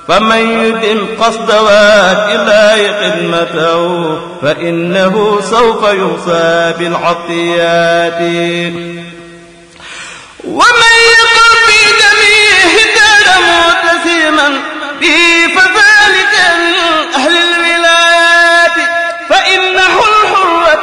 فمن يدم قصد إلى خدمته فإنه سوف يوصى بالعطيات.